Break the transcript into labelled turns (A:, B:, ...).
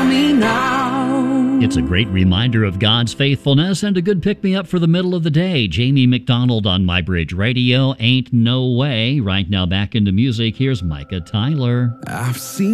A: me now.
B: It's a great reminder of God's faithfulness and a good pick-me-up for the middle of the day. Jamie McDonald on My Bridge Radio, Ain't No Way. Right now, back into music. Here's Micah Tyler.
A: I've seen